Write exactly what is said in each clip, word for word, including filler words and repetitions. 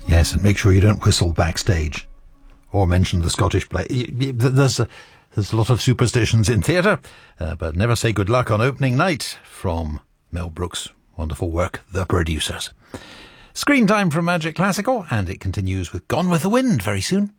Yes, and make sure you don't whistle backstage or mention the Scottish play. There's a, there's a lot of superstitions in theatre, uh, but never say good luck on opening night, from Mel Brooks' wonderful work, The Producers. Screen time from Magic Classical, and it continues with Gone with the Wind very soon.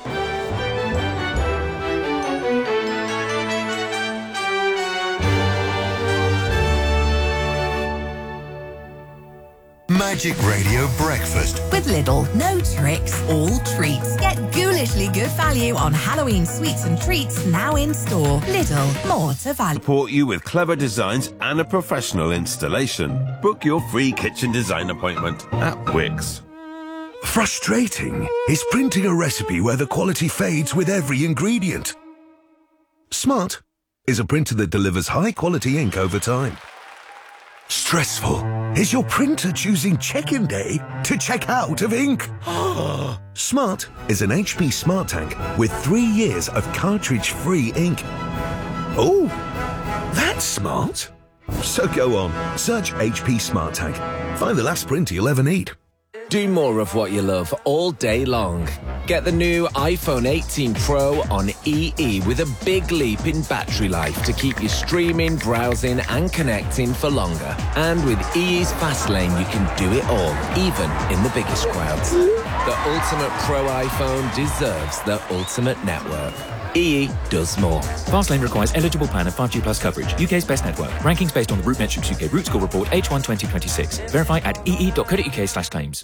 Magic Radio Breakfast. With Lidl, no tricks, all treats. Get ghoulishly good value on Halloween sweets and treats now in store. Lidl, more to value. Support you with clever designs and a professional installation. Book your free kitchen design appointment at Wix. Frustrating is printing a recipe where the quality fades with every ingredient. Smart is a printer that delivers high-quality ink over time. Stressful is your printer choosing check-in day to check out of ink. Smart is an H P Smart Tank with three years of cartridge-free ink. Oh, that's smart. So go on, search H P Smart Tank. Find the last printer you'll ever need. Do more of what you love all day long. Get the new iPhone eighteen Pro on E E with a big leap in battery life to keep you streaming, browsing and connecting for longer. And with E E's Fast Lane, you can do it all, even in the biggest crowds. The ultimate Pro iPhone deserves the ultimate network. E E does more. Fastlane requires eligible plan of five G plus coverage. U K's best network. Rankings based on the RootMetrics U K Root Score Report H one twenty twenty-six. Verify at ee.co.uk slash claims.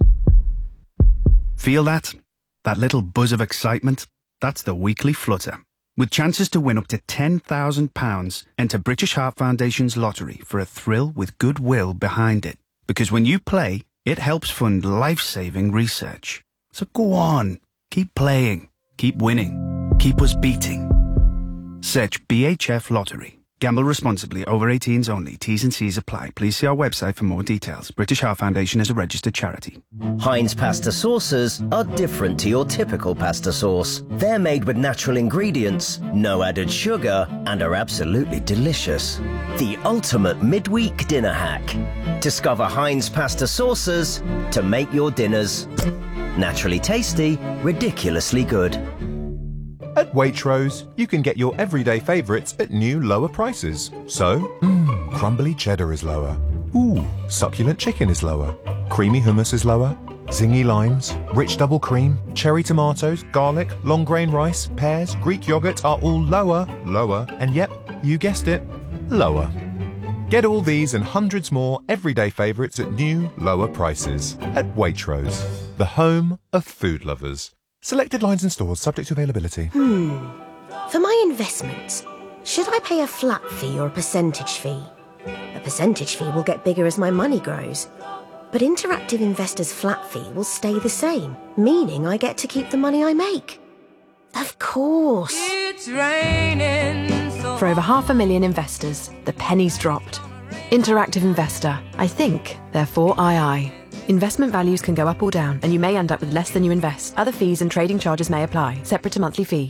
Feel that? That little buzz of excitement? That's the weekly flutter. With chances to win up to ten thousand pounds, enter British Heart Foundation's lottery for a thrill with goodwill behind it. Because when you play, it helps fund life-saving research. So go on. Keep playing. Keep winning. Keep us beating. Search B H F Lottery. Gamble responsibly. Over eighteens only. T's and C's apply. Please see our website for more details. British Heart Foundation is a registered charity. Heinz pasta sauces are different to your typical pasta sauce. They're made with natural ingredients, no added sugar, and are absolutely delicious. The ultimate midweek dinner hack. Discover Heinz pasta sauces to make your dinners naturally tasty, ridiculously good. At Waitrose, you can get your everyday favourites at new lower prices. So, mmm, crumbly cheddar is lower. Ooh, succulent chicken is lower. Creamy hummus is lower. Zingy limes, rich double cream, cherry tomatoes, garlic, long grain rice, pears, Greek yoghurt are all lower, lower, and yep, you guessed it, lower. Get all these and hundreds more everyday favourites at new, lower prices. At Waitrose, the home of food lovers. Selected lines and stores subject to availability. Hmm. For my investments, should I pay a flat fee or a percentage fee? A percentage fee will get bigger as my money grows. But Interactive Investor's flat fee will stay the same, meaning I get to keep the money I make. Of course. It's raining so For over half a million investors, the penny's dropped. Interactive Investor. I think, therefore I I. Investment values can go up or down, and you may end up with less than you invest. Other fees and trading charges may apply, separate to monthly fee.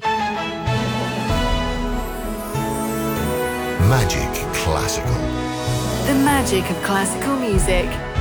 Magic Classical. The magic of classical music.